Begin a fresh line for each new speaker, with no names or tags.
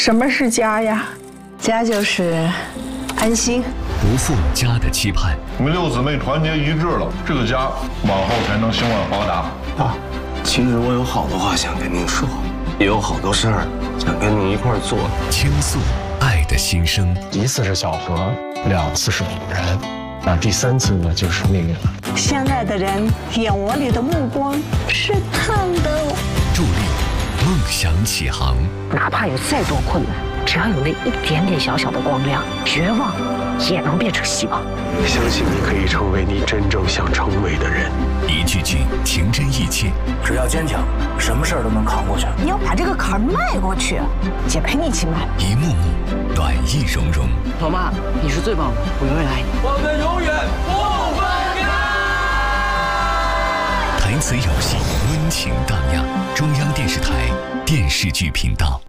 什么是家呀？
家就是安心。
不负家的期盼。
你们六姊妹团结一致了，这个家往后才能兴旺发达。
爸，其实我有好多话想跟您说，也有好多事儿想跟您一块儿做。
倾诉爱的心声。
一次是巧合，2次是偶然，那第3次呢就是命运了。
现在的人眼窝里的目光是烫的。
助力梦想起航。
哪怕有再多困难，只要有那一点点小小的光亮，绝望也能变成希望。
相信你可以成为你真正想成为的人。
一句句情真意切。
只要坚强，什么事儿都能扛过去。
你要把这个坎儿迈过去，姐陪你一起迈。
一幕幕暖意融融。
老妈，你是最棒的，我永远爱你。
我们永远不分开。
台词有戏，温情荡漾。中央电视台电视剧频道。